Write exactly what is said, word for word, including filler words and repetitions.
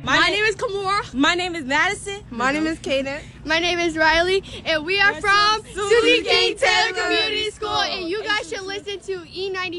My, My name is Kamora. My name is Madison. My name is Kaden. My name is Riley, and we are We're from from Susie King Taylor Community School, and you guys should listen to E ninety.